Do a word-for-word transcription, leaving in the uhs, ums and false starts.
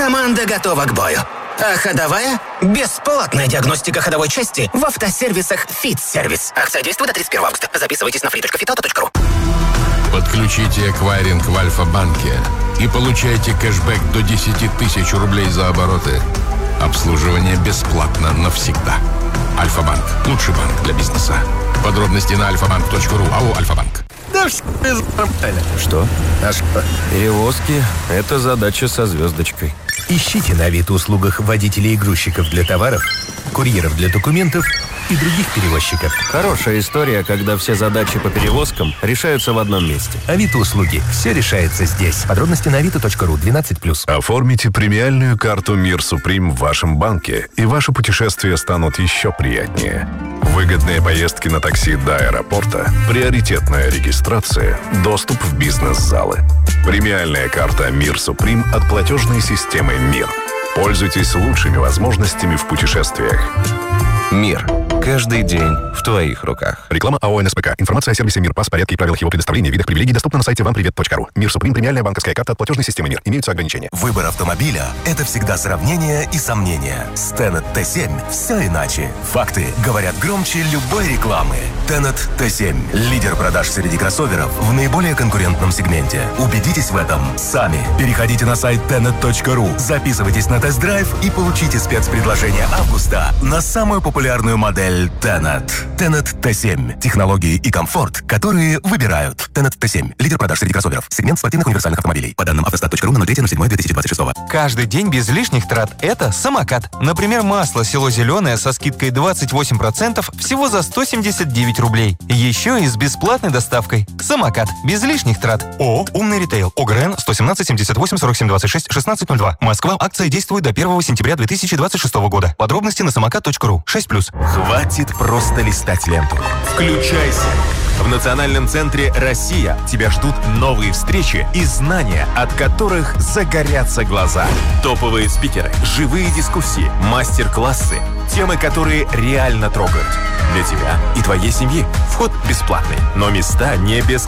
Команда готова к бою. А ходовая? Бесплатная диагностика ходовой части в автосервисах «Фит-сервис». Акция действует до тридцать первого августа. Записывайтесь на фри точка фитауто точка ру. Подключите эквайринг в Альфа-банке и получайте кэшбэк до десять тысяч рублей за обороты. Обслуживание бесплатно навсегда. Альфа-банк. Лучший банк для бизнеса. Подробности на альфа банк точка ру. АО «Альфа-банк». Да что? А что? Перевозки – это задача со звездочкой. Ищите на Авито-услугах водителей и грузчиков для товаров, курьеров для документов и других перевозчиков. Хорошая история, когда все задачи по перевозкам решаются в одном месте. Авито-услуги. Все решается здесь. Подробности на авито точка ру. двенадцать плюс. Оформите премиальную карту «Мир Суприм» в вашем банке, и ваши путешествия станут еще приятнее. Выгодные поездки на такси до аэропорта, приоритетная регистрация, доступ в бизнес-залы. Премиальная карта «Мир Суприм» от платежной системы «Мир». Пользуйтесь лучшими возможностями в путешествиях. Мир. Каждый день в твоих руках. Реклама АО «НСПК». Информация о сервисе «Мир», пас, порядке и правилах его предоставления, видах привилегий доступна на сайте вам привет точка ру. «Мир Суприм» – премиальная банковская карта от платежной системы «Мир». Имеются ограничения. Выбор автомобиля – это всегда сравнение и сомнения. С Tenet Т семь все иначе. Факты говорят громче любой рекламы. Tenet Т семь – лидер продаж среди кроссоверов в наиболее конкурентном сегменте. Убедитесь в этом сами. Переходите на сайт тенет точка ру, записывайтесь на тест-драйв и получите спецпредложение августа на самую популярную модель Tenet. Tenet Т семь. Технологии и комфорт, которые выбирают. Tenet Т семь. Лидер продаж среди кроссоверов. Сегмент спортивных универсальных автомобилей. По данным автостат точка ру на ноль три ноль седьмой две тысячи двадцать шестого. Каждый день без лишних трат – это самокат. Например, масло село зеленое со скидкой двадцать восемь процентов всего за сто семьдесят девять рублей. Еще и с бесплатной доставкой. Самокат. Без лишних трат. ООО «Умный ритейл». ОГРН сто семнадцать семьдесят восемь сорок семь двадцать шесть шестнадцать ноль два. Москва. Акция действует до первого сентября две тысячи двадцать шестого года. Подробности на самокат точка ру. шесть плюс. Хватит просто листать ленту. Включайся. В Национальном центре «Россия» тебя ждут новые встречи и знания, от которых загорятся глаза. Топовые спикеры, живые дискуссии, мастер-классы, темы, которые реально трогают. Для тебя и твоей семьи. Вход бесплатный, но места не бесконечны.